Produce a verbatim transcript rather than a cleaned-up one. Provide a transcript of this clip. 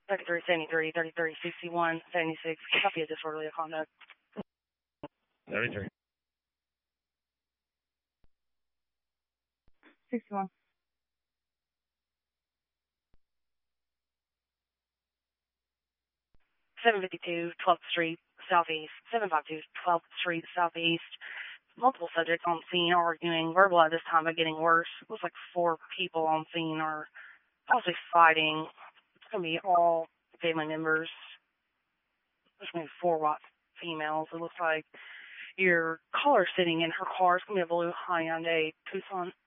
thirty-three seventy-three, thirty-three sixty-one, seventy-six. Copy of disorderly conduct. thirty-three. sixty-one. seven fifty-two, twelfth Street, Southeast. seven fifty-two, twelfth Street, Southeast. Multiple subjects on scene arguing, verbal at this time, but getting worse. It looks like four people on scene are possibly fighting. It's going to be all family members. There's going to be four white females. It looks like your caller sitting in her car. It's going to be a blue Hyundai Tucson.